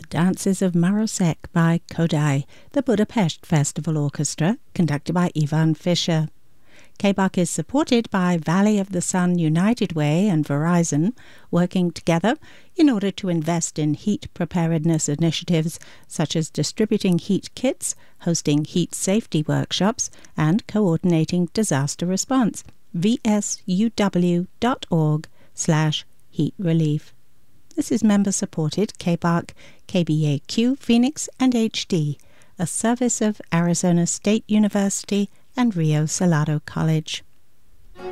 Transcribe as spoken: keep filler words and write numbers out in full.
Dances of Marosek by Kodai, the Budapest Festival Orchestra, conducted by Ivan Fischer. K B A C is supported by Valley of the Sun United Way and Verizon, working together in order to invest in heat preparedness initiatives such as distributing heat kits, hosting heat safety workshops, and coordinating disaster response. v s u w dot org slash heat relief. This is member-supported K B A C, K B A Q, Phoenix, and H D, a service of Arizona State University and Rio Salado College.